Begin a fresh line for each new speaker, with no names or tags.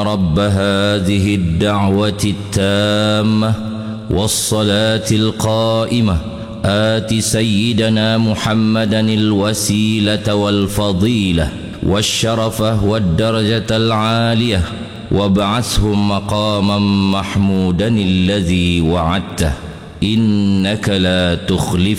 رب هذه الدعوة التامة والصلاة القائمة آت سيدنا محمدا الوسيلة والفضيلة والشرفة والدرجة العالية وابعثه مقاما محمودا الذي وعدته إنك لا تخلف